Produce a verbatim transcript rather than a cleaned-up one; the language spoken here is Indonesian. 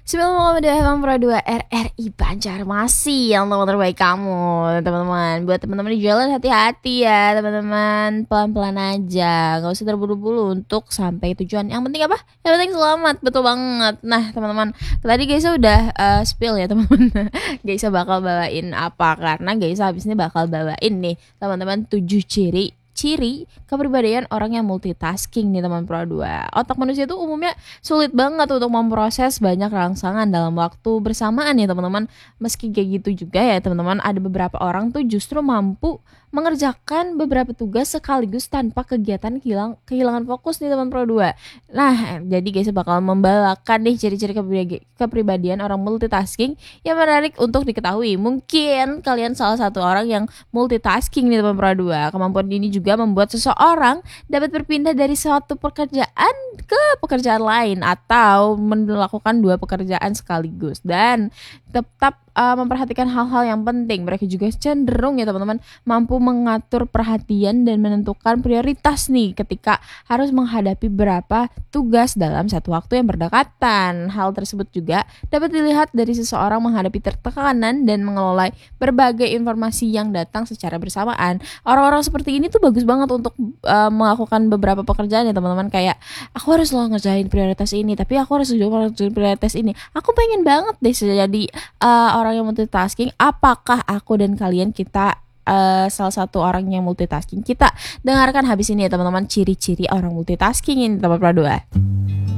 sembilan puluh koma dua F M Pro dua R R I Banjarmasin yang teman terbaik kamu, teman-teman. Buat teman-teman di jalan hati-hati ya, teman-teman. Pelan-pelan aja, nggak usah terburu-buru untuk sampai tujuan. Yang penting apa? Yang penting selamat, betul banget. Nah, teman-teman, tadi Gaisa udah uh, spill ya, teman-teman. Gaisa bakal bawain apa? Karena Gaisa habis ini bakal bawain nih, teman-teman, tujuh ciri ciri kepribadian orang yang multitasking nih teman Pro dua. Otak manusia itu umumnya sulit banget untuk memproses banyak rangsangan dalam waktu bersamaan ya teman-teman. Meski kayak gitu juga ya teman-teman, ada beberapa orang tuh justru mampu mengerjakan beberapa tugas sekaligus tanpa kegiatan hilang kehilangan fokus nih teman Pro dua. Nah, jadi guys bakal membawakan nih ciri-ciri kepribadian orang multitasking yang menarik untuk diketahui. Mungkin kalian salah satu orang yang multitasking nih teman Pro dua. Kemampuan ini juga membuat seseorang dapat berpindah dari suatu pekerjaan ke pekerjaan lain atau melakukan dua pekerjaan sekaligus dan tetap uh, memperhatikan hal-hal yang penting. Mereka juga cenderung ya teman-teman mampu mengatur perhatian dan menentukan prioritas nih ketika harus menghadapi beberapa tugas dalam satu waktu yang berdekatan. Hal tersebut juga dapat dilihat dari seseorang menghadapi tekanan dan mengelola berbagai informasi yang datang secara bersamaan. Orang-orang seperti ini tuh bagus banget untuk uh, melakukan beberapa pekerjaan ya teman-teman. Kayak aku harus lo ngerjain prioritas ini, tapi aku harus juga ngerjain prioritas ini. Aku pengen banget deh jadi uh, orang yang multitasking. Apakah aku dan kalian kita uh, salah satu orang yang multitasking? Kita dengarkan habis ini ya teman-teman, ciri-ciri orang multitasking ini teman Pro dua.